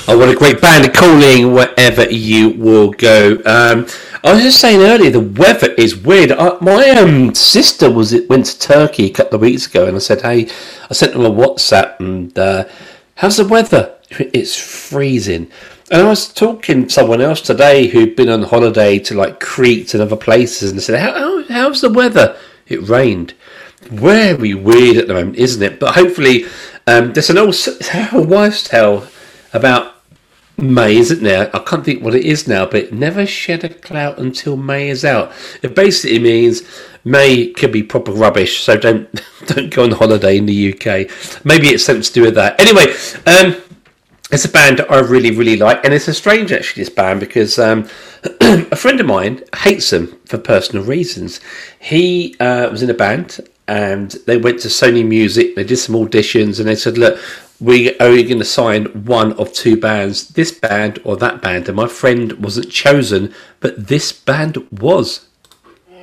Oh, what a great band calling wherever you will go. I was just saying earlier, the weather is weird. My sister went to Turkey a couple of weeks ago, and I said, "Hey," I sent them a WhatsApp, and how's the weather? It's freezing. And I was talking to someone else today who'd been on holiday to like Crete and other places, and I said, "How's the weather?" It rained. Very weird at the moment, isn't it? But hopefully, there's an old wives' tale about May, isn't there? I can't think what it is now, but never shed a cloud until May is out. It basically means May can be proper rubbish, so don't go on holiday in the UK. Maybe it's something to do with that. Anyway, it's a band that I really, really like, and it's a strange actually, this band, because a friend of mine hates them for personal reasons. He was in a band, and they went to Sony Music, they did some auditions, and they said, look, we are going to sign one of two bands, this band or that band. And my friend wasn't chosen, but this band was